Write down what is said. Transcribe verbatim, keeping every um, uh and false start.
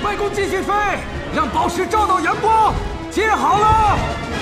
快攻继续飞，让宝石照到阳光，接好了。